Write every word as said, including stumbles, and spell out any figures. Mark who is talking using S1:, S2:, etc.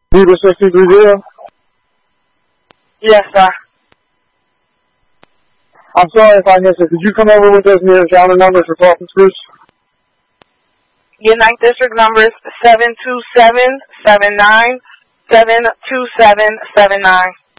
S1: Zero sixty three zero.
S2: Yes, sir.
S1: I'm sorry if I missed it. Could you come over with those near counter numbers for talking screws?
S2: Your ninth district number is seven two seven seven nine seven two seven seven nine.